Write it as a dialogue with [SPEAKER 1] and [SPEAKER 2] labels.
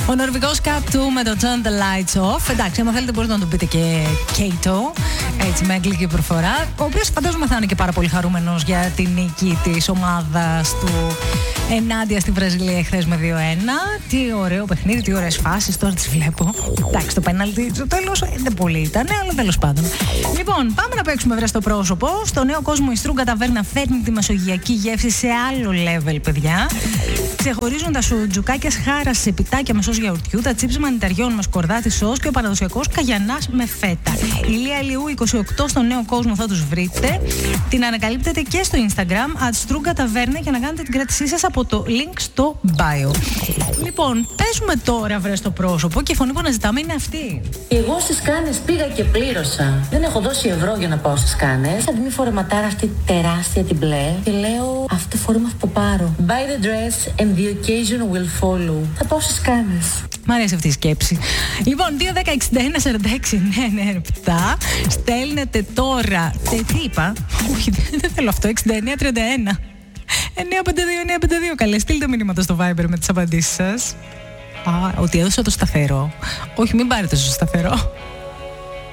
[SPEAKER 1] Ο νορβηγός Cap 2 με το Turn the Lights Off. Εντάξει, άμα θέλετε μπορείτε να τον πείτε και Kato, έτσι με αγγλική προφορά. Ο οποίος φαντάζομαι θα είναι και πάρα πολύ χαρούμενος για την νίκη της ομάδας του ενάντια στη Βραζιλία χθες με 2-1. Τι ωραίο παιχνίδι, τι ωραίες φάσεις, τώρα τις βλέπω. Εντάξει, το πέναλτι στο τέλος δεν πολύ ήταν, αλλά τέλος πάντων. Λοιπόν, πάμε να παίξουμε βρε στο πρόσωπο. Στο νέο κόσμο η Strunga Taverna φέρνει τη μεσογειακή γεύση σε άλλο level, παιδιά. Ξεχωρίζουν τα σουτζουκάκια χάρα σε πιτάκια με σως γιαουρτιού, τα τσίψ μανιταριών με σκορδάτι σως και ο παραδοσιακός καγιανάς με φέτα. Η Λία Λιού 28 στο νέο κόσμο θα τους βρείτε. Την ανακαλύπτετε και στο Instagram @Strunga Taverna για να κάνετε την κράτησή σας από το link στο bio. Λοιπόν, παίζουμε τώρα βρε στο πρόσωπο και η φωνή που αναζητάμε είναι αυτή.
[SPEAKER 2] Εγώ στις Κάνες πήγα και πλήρωσα. Δεν έχω δώσει ευρώ για να πάω στις Κάνες. Αντί μη φορεματάρα αυτή τεράστια την μπλε και λέω αυτή φορέμα θα το πάρω. Buy the dress and the occasion will follow. Θα πάω στις Κάνες.
[SPEAKER 1] Μ' αρέσει αυτή η σκέψη. Λοιπόν, 2-10-61-46-9-9-7. Στέλνετε τώρα. Τι είπα? Όχι, δεν θέλω αυτό. 69-31. 952-952. Καλέ, στείλτε μηνύματα στο Viber με τις απαντήσεις σας. Ότι έδωσα το σταθερό. Όχι, μην πάρετε στο σταθερό.